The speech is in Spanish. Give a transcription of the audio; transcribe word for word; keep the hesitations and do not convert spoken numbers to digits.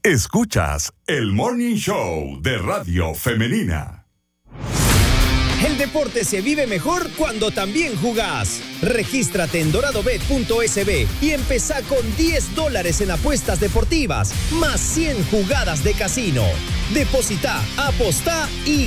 Escuchas el Morning Show de Radio Femenina. El deporte se vive mejor cuando también jugás. Regístrate en doradobet punto es be y empezá con diez dólares en apuestas deportivas, más cien jugadas de casino. Depositá, apostá y